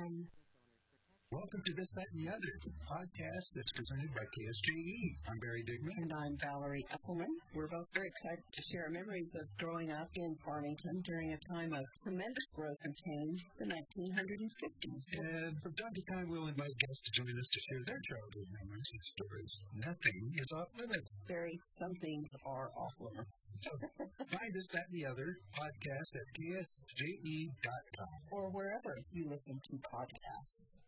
Welcome to This, That, and the Other, podcast that's presented by KSJE. I'm Barry Digman. And I'm Valerie Esselman. We're both very excited to share memories of growing up in Farmington during a time of tremendous growth and change, the 1950s. And from time to time, we'll invite guests to join us to share their childhood memories and stories. Nothing is off limits. Barry, some things are off limits. So, find This, That, and the Other podcast at KSJE.com. Or wherever you listen to podcasts.